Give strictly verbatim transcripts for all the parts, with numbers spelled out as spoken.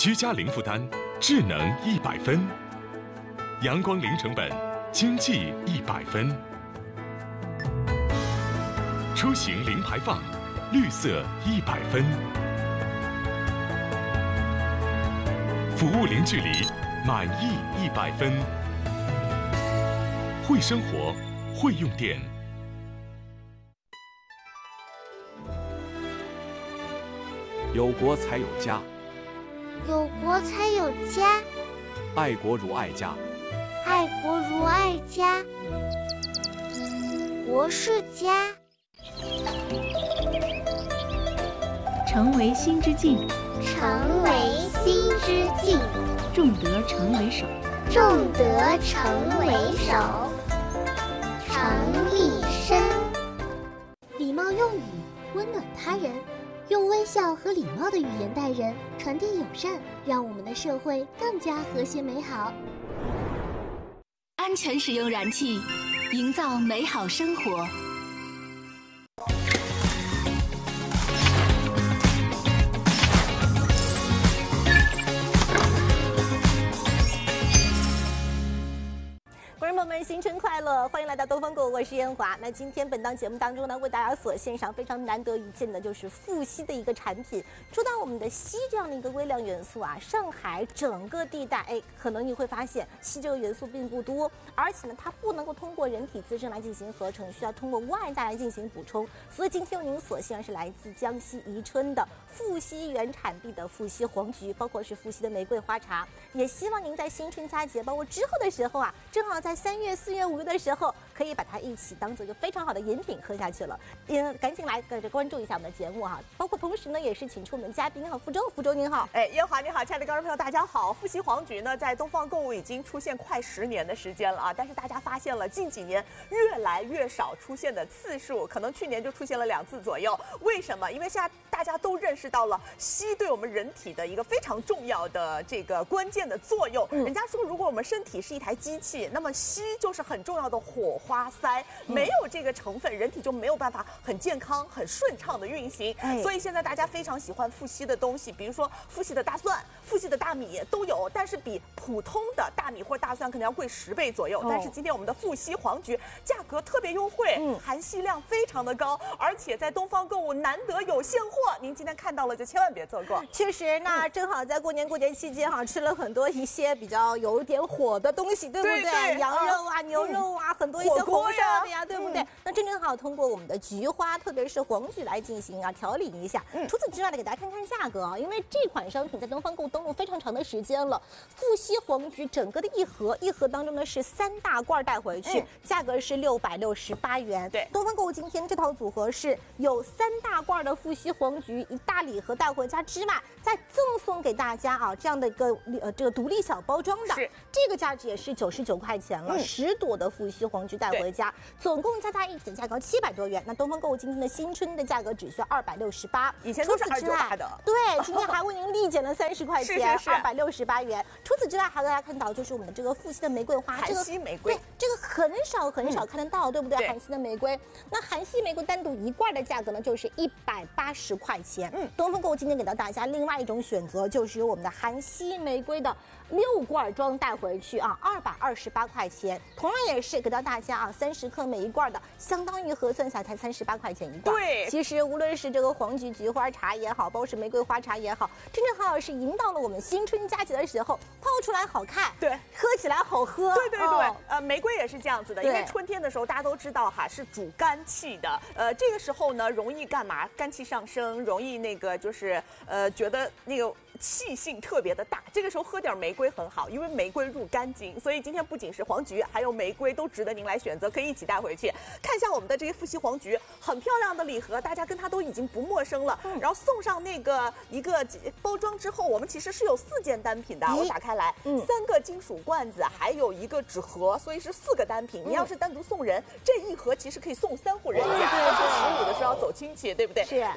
居家零负担，智能一百分；阳光零成本，经济一百分；出行零排放，绿色一百分；服务零距离，满意一百分。会生活，会用电。 有国才有家， 有国才有家， 爱国如爱家， 爱国如爱家，国是家。 成为心之境， 成为心之境， 重德成为首， 重德成为首，诚立身。 礼貌用语，温暖他人，用微笑和礼貌的语言待人，传递友善，让我们的社会更加和谐美好。 安全使用燃气，营造美好生活。 观众朋友们，新春快乐！欢迎来到东方购物，我是燕华。那今天本档节目当中呢，为大家所献上非常难得一见的，就是富硒的一个产品。说到我们的硒这样的一个微量元素啊，上海整个地带，哎，可能你会发现硒这个元素并不多，而且呢，它不能够通过人体自身来进行合成，需要通过外在来进行补充。所以今天为您所献是来自江西宜春的富硒原产地的富硒黄菊，包括是富硒的玫瑰花茶。也希望您在新春佳节，包括之后的时候啊，正好在三月、四月、五月的时候，可以把它一起当做一个非常好的饮品喝下去了。也赶紧来跟着关注一下我们的节目哈、啊，包括同时呢，也是请出我们的嘉宾哈，福州，福州您好， 哎，燕华你好，亲爱的观众朋友大家好。富硒黄菊呢，在东方购物已经出现快十年的时间了啊，但是大家发现了近几年越来越少出现的次数，可能去年就出现了两次左右。为什么？因为现在大家都认识到了硒对我们人体的一个非常重要的这个关键的作用。嗯、人家说，如果我们身体是一台机器，那么硒就是很重要的火花塞，没有这个成分，人体就没有办法很健康、很顺畅的运行。哎、所以现在大家非常喜欢富硒的东西，比如说富硒的大蒜、富硒的大米都有，但是比普通的大米或大蒜可能要贵十倍左右。哦、但是今天我们的富硒黄菊价格特别优惠，嗯，含硒量非常的高，而且在东方购物难得有现货，您今天看到了就千万别错过。 确实，那正好在过年过节期间哈、啊，吃了很多一些比较有点火的东西，对不对？对对羊肉啊、嗯、牛肉啊，嗯、很多一些红烧的呀，对不对？嗯、那正正好通过我们的菊花，特别是黄菊来进行啊调理一下。嗯、除此之外呢，给大家看看价格啊，因为这款商品在东方购登陆非常长的时间了。富硒黄菊整个的一盒，一盒当中呢是三大罐带回去，嗯、价格是六百六十八元。对，东方购物今天这套组合是有三大罐的富硒黄菊，一大礼盒带回家之外，再赠送给大家啊这样的一个呃这个独立小包装的，这个价值也是九十九块钱了，十、嗯、朵的富硒黄菊带回家，总共加在一起的价格七百多元。那东方购物今天的新春的价格只需要二百六十八， 以前都是二十九八的。 对，今天还为您立减了三十块钱，二百六十八元。除此之外，还大家看到就是我们的这个富硒的玫瑰花， 韩系玫瑰， 对，这个很少很少看得到，嗯、对不对？韩系的玫瑰，那韩系玫瑰单独一罐的价格呢，就是一百八十块钱。嗯，东方购物今天给到大家另外一种选择，就是有我们的韩系玫瑰的六罐装带回去啊，二百二十八块钱。同样也是给到大家啊，三十克每一罐的，相当于核算下才三十八块钱一罐。对，其实无论是这个黄菊菊花茶也好，包括是玫瑰花茶也好，正正好好是引导了我们新春佳节的时候泡出来好看，对，喝起来好喝。 对对对，哦、呃，玫瑰也是这样子的，因为春天的时候大家都知道哈，是主肝气的，呃，这个时候呢容易干嘛？肝气上升，容易那个就是呃觉得那个气性特别的大，这个时候喝点玫瑰很好，因为玫瑰入肝经，所以今天不仅是黄菊，还有玫瑰都值得您来选择，可以一起带回去。看一下我们的这个富硒黄菊，很漂亮的礼盒，大家跟它都已经不陌生了。嗯、然后送上那个一个包装之后，我们其实是有四件单品的，我打开来，嗯、三个金属罐子，还有一个纸盒，所以是四个单品。嗯、你要是单独送人，这一盒其实可以送三户人家。对对对，十五的时候要走亲戚，对不对？是。然后我们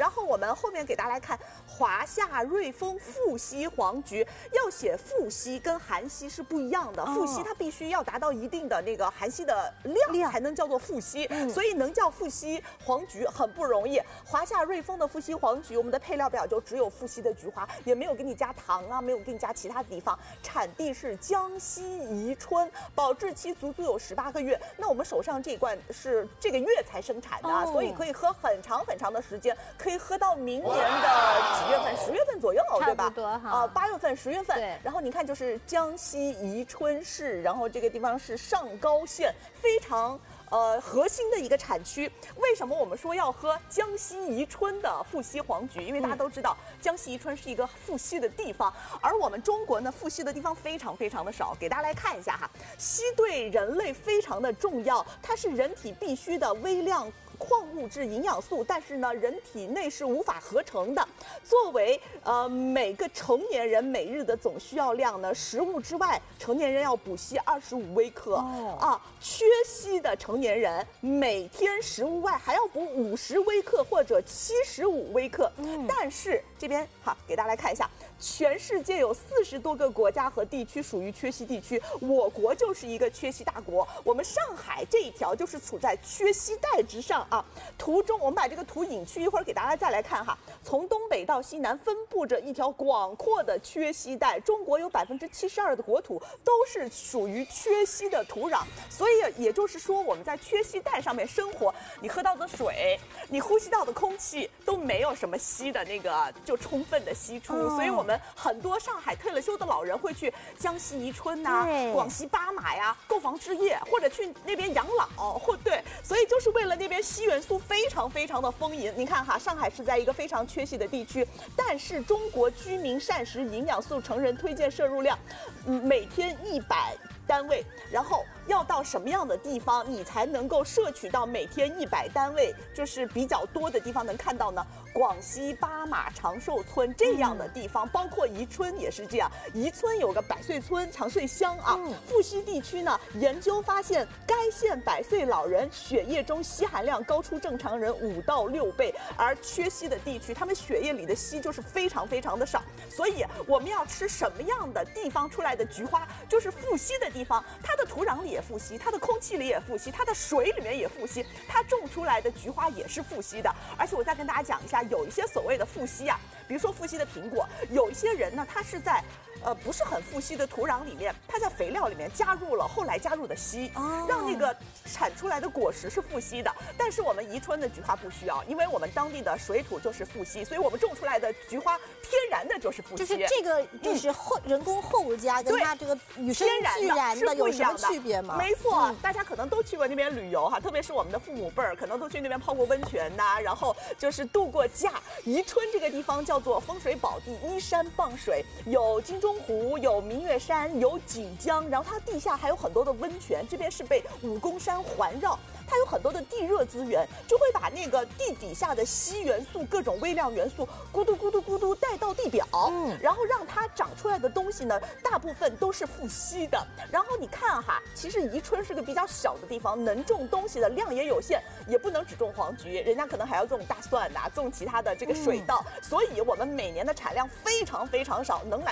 们后面给大家来看华夏瑞丰富硒黄菊，要写富硒跟含硒是不一样的，富硒它必须要达到一定的那个含硒的量才能叫做富硒，嗯、所以能叫富硒黄菊很不容易。华夏瑞丰的富硒黄菊，我们的配料表就只有富硒的菊花，也没有给你加糖啊，没有给你加其他地方。产地是江西宜春，保质期足足有十八个月。那我们手上这一罐是这个月才生产的，哦、所以可以喝很长很长的时间，可以喝到明年的几月份？十月份左右，对吧？啊，八、呃、月份、十月份。对。然后你看，就是江西宜春市，然后这个地方是上高县，非常。呃，核心的一个产区，为什么我们说要喝江西宜春的富硒黄菊？因为大家都知道，江西宜春是一个富硒的地方，而我们中国呢，富硒的地方非常非常的少。给大家来看一下哈，硒对人类非常的重要，它是人体必需的微量矿物质营养素，但是呢，人体内是无法合成的。作为呃每个成年人每日的总需要量呢，食物之外，成年人要补硒二十五微克、哦、啊，缺硒的成年人每天食物外还要补五十微克或者七十五微克。嗯，但是这边哈，给大家来看一下，全世界有四十多个国家和地区属于缺硒地区，我国就是一个缺硒大国。我们上海这一条就是处在缺硒带之上啊。图中我们把这个图隐去，一会儿给大家再来看哈。从东北到西南分布着一条广阔的缺硒带，中国有百分之七十二的国土都是属于缺硒的土壤，所以也就是说我们在缺硒带上面生活，你喝到的水，你呼吸到的空气都没有什么硒的那个就充分的析出，嗯、所以我们很多上海退了休的老人会去江西宜春呐、啊、广西巴马呀购房置业，或者去那边养老，或对，所以就是为了那边硒元素非常非常的丰盈。你看哈，上海是在一个非常缺硒的地区，但是中国居民膳食营养素成人推荐摄入量，嗯，每天一百单位，然后要到什么样的地方你才能够摄取到每天一百单位，就是比较多的地方能看到呢？广西巴马长寿村这样的地方，嗯、包括宜春也是这样。宜春有个百岁村、长岁乡啊。嗯、富硒地区呢，研究发现该县百岁老人血液中硒含量高出正常人五到六倍，而缺硒的地区，他们血液里的硒就是非常非常的少。所以我们要吃什么样的地方出来的菊花，就是富硒的地方，它的土壤里也富硒，它的空气里也富硒，它的水里面也富硒，它种出来的菊花也是富硒的。而且我再跟大家讲一下，有一些所谓的富硒啊，比如说富硒的苹果，有一些人呢，他是在呃不是很富硒的土壤里面，他在肥料里面加入了后来加入的硒，哦、让那个产出来的果实是富硒的。但是我们宜春的菊花不需要，因为我们当地的水土就是富硒，所以我们种出来的菊花天然的就是富硒。 就是这个就是后、嗯、人工后加跟它这个与生俱然的有什么区别吗？ 没错、嗯，大家可能都去过那边旅游哈，特别是我们的父母辈儿，可能都去那边泡过温泉呐、啊，然后就是度过假。宜春这个地方叫做风水宝地，依山傍水，有金钟湖，有明月山，有锦江，然后它地下还有很多的温泉，这边是被武功山环绕。它有很多的地热资源，就会把那个地底下的硒元素、各种微量元素咕嘟咕嘟咕嘟带到地表，嗯，然后让它长出来的东西呢，大部分都是富硒的。然后你看哈，其实宜春是个比较小的地方，能种东西的量也有限，也不能只种黄菊，人家可能还要种大蒜呐、啊，种其他的这个水稻，嗯、所以我们每年的产量非常非常少，能来。